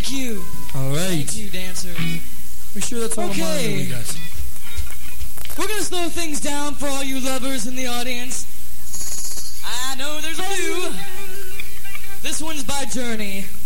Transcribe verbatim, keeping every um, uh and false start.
Thank you. All right. Thank you, dancers. We sure that's all the money Okay. we got? We're going to slow things down for all you lovers in the audience. I know there's a few. This one's by Journey.